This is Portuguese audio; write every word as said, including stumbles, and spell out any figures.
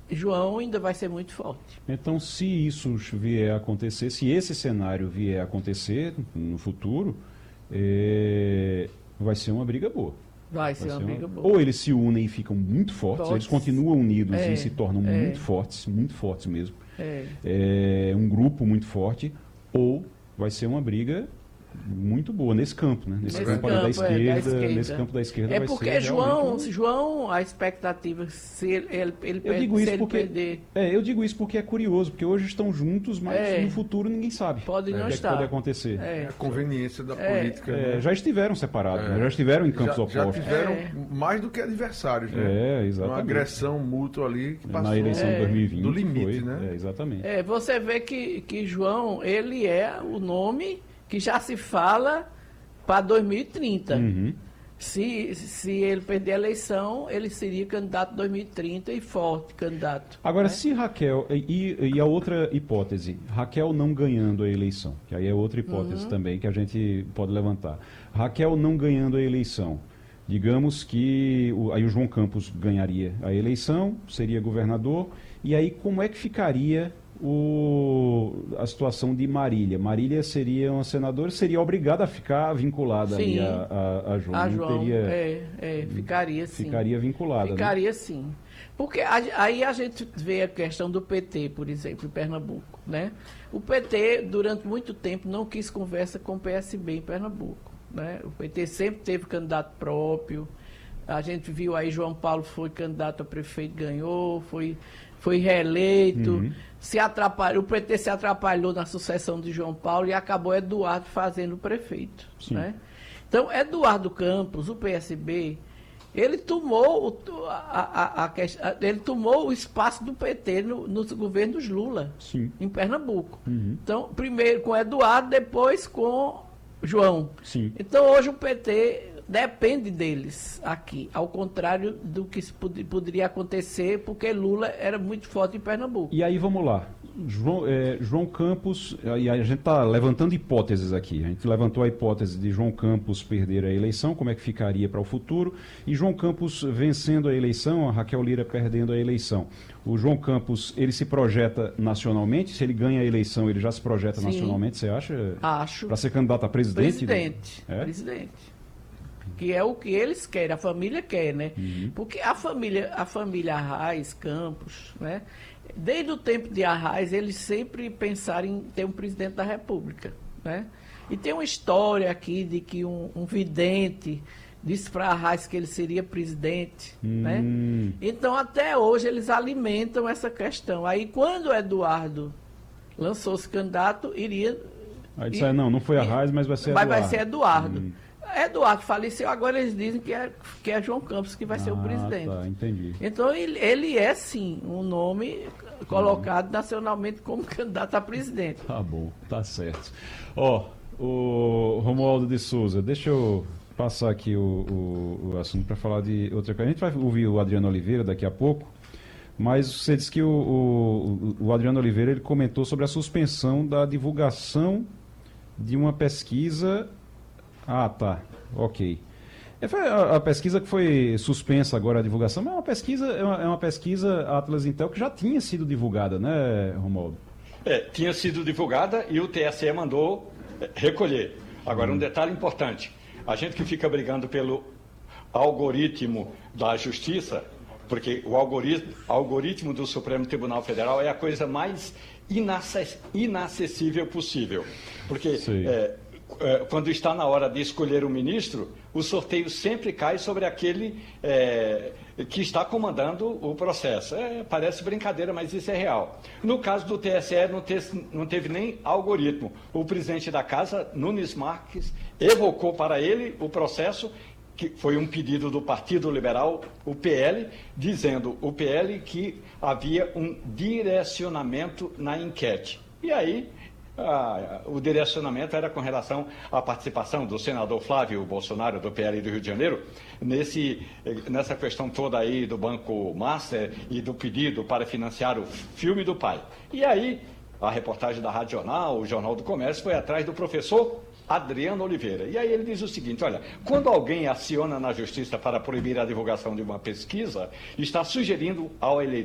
João ainda vai ser muito forte. Então, se isso vier a acontecer, se esse cenário vier a acontecer no futuro, é, vai ser uma briga boa. Vai ser Vai uma ser briga uma... boa. Ou eles se unem e ficam muito fortes, Fortes. eles continuam unidos É, e se tornam é. muito fortes, muito fortes mesmo. É. É um grupo muito forte, ou vai ser uma briga muito boa nesse campo, né? Nesse, Nesse campo, ali da, campo, é, da esquerda, esquerda. nesse campo da esquerda É vai porque ser João, realmente um- João, a expectativa, se ele, ele, ele, Eu perde- digo se isso ele porque perder, é, eu digo isso porque é curioso, porque hoje estão juntos, mas É. no futuro ninguém sabe. pode o não que é que estar. pode acontecer. É. É a conveniência da É. política. É, né? já estiveram separados, É. né? Já estiveram em campos já, já opostos. tiveram É. mais do que adversários, né? É, exatamente. Uma agressão mútua ali que passou Na eleição de É. dois mil e vinte do limite, foi, né? é, exatamente. É, você vê que, que João, ele é o nome que já se fala para dois mil e trinta. Uhum. Se, se ele perder a eleição, ele seria candidato em dois mil e trinta e forte candidato. Agora, né? se Raquel, e, e a outra hipótese, Raquel não ganhando a eleição, que aí é outra hipótese Uhum. também que a gente pode levantar. Raquel não ganhando a eleição, digamos que o, aí o João Campos ganharia a eleição, seria governador, e aí como é que ficaria o, a situação de Marília? Marília seria uma senadora, seria obrigada a ficar vinculada ali Sim. a, a, a João, A não João, teria, é, é, ficaria sim. ficaria vinculada, né? Ficaria sim. Porque a- aí a gente vê a questão do P T, por exemplo, em Pernambuco, né? O P T, durante muito tempo, não quis conversa com o P S B em Pernambuco, né? O P T sempre teve candidato próprio. A gente viu aí, João Paulo foi candidato a prefeito, ganhou, foi, foi reeleito. Uhum. Se atrapalhou, o P T se atrapalhou na sucessão de João Paulo e acabou Eduardo fazendo o prefeito, Sim. né? Então, Eduardo Campos, o P S B, ele tomou o, a, a, a, quest- a- ele tomou o espaço do P T no- nos governos Lula, Sim. em Pernambuco. Uhum. Então, primeiro com Eduardo, depois com João. Sim. Então, hoje o P T depende deles aqui, ao contrário do que se pod- poderia acontecer, porque Lula era muito forte em Pernambuco. E aí vamos lá. João, é, João Campos, e a gente está levantando hipóteses aqui. A gente levantou a hipótese de João Campos perder a eleição, como é que ficaria para o futuro, e João Campos vencendo a eleição, a Raquel Lira perdendo a eleição. O João Campos, ele se projeta nacionalmente? Se ele ganha a eleição, ele já se projeta Sim. nacionalmente, você acha? Acho. Para ser candidato a presidente? Presidente. É? Presidente. Que é o que eles querem, a família quer, né? Uhum. Porque a família, a família Arraes, Campos, né? Desde o tempo de Arraes, eles sempre pensaram em ter um presidente da República, né? E tem uma história aqui de que um, um vidente disse para Arraes que ele seria presidente, né? Hum. Então, até hoje, eles alimentam essa questão. Aí, quando o Eduardo lançou-se candidato, iria... Aí disse, ah, não, não foi a Raiz, mas vai ser Mas Eduardo. vai ser Eduardo. Hum. Eduardo faleceu, agora eles dizem que é, que é João Campos que vai ser o Ah, presidente. tá, entendi. Então ele, ele é sim um nome colocado nacionalmente como candidato a presidente. Tá bom, tá certo. Ó, o Romualdo de Souza, deixa eu passar aqui o, o, o assunto para falar de outra coisa. A gente vai ouvir o Adriano Oliveira daqui a pouco, mas você disse que o, o, o Adriano Oliveira ele comentou sobre a suspensão da divulgação de uma pesquisa. Ah, tá, ok. É, foi a, a pesquisa que foi suspensa agora a divulgação, mas é uma pesquisa, é uma, é uma pesquisa Atlas Intel que já tinha sido divulgada, né, Romualdo? É, tinha sido divulgada e o T S E mandou é, recolher. Agora, um detalhe importante. A gente que fica brigando pelo algoritmo da justiça, porque o algoritmo, algoritmo do Supremo Tribunal Federal é a coisa mais inacess, inacessível possível. Porque é, é, quando está na hora de escolher o ministro, o sorteio sempre cai sobre aquele é, que está comandando o processo. É, parece brincadeira, mas isso é real. No caso do T S E, não teve, não teve nem algoritmo. O presidente da casa, Nunes Marques, evocou para ele o processo, que foi um pedido do Partido Liberal, o P L, dizendo o P L que havia um direcionamento na enquete. E aí, ah, o direcionamento era com relação à participação do senador Flávio Bolsonaro, do P L do Rio de Janeiro, nesse, nessa questão toda aí do Banco Master e do pedido para financiar o filme do pai. E aí, a reportagem da Rádio Jornal, o Jornal do Comércio, foi atrás do professor Adriano Oliveira. E aí ele diz o seguinte, olha, quando alguém aciona na justiça para proibir a divulgação de uma pesquisa, está sugerindo ao eleitor